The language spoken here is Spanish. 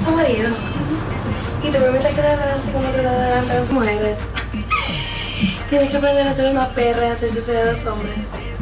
tu marido. Y te permites que te traten así como te tratan delante de las mujeres. Tienes que aprender a ser una perra y a hacer sufrir a los hombres.